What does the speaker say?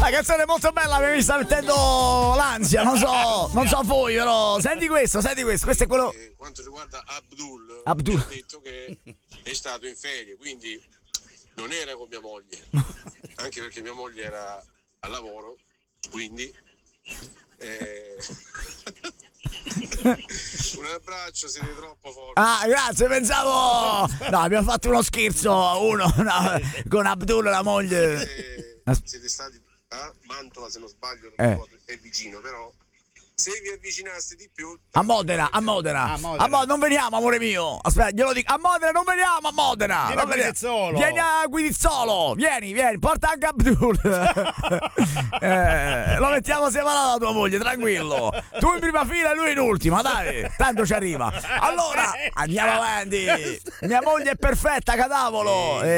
La canzone è molto bella, mi sta mettendo l'ansia, non so voi, però. Senti questo, questo è quello. Per quanto riguarda Abdul, Abdul. mi ha detto che è stato in ferie, quindi non era con mia moglie, anche perché mia moglie era al lavoro, quindi un abbraccio, siete troppo forti. Ah, grazie, pensavo. No, abbiamo fatto uno scherzo con Abdul, la moglie. Siete stati a Mantova, se non sbaglio, non mi ricordo, è vicino, però se vi avvicinaste di più A Modena. Non veniamo, amore mio. Aspetta, glielo dico. A Modena non veniamo, a Modena. Vieni a Guidizzolo. Vieni a Guidizzolo. Vieni, porta anche Abdul. Lo mettiamo separato da tua moglie, tranquillo. Tu in prima fila e lui in ultima, dai. Tanto ci arriva. Allora, andiamo avanti. Mia moglie è perfetta, cadavolo.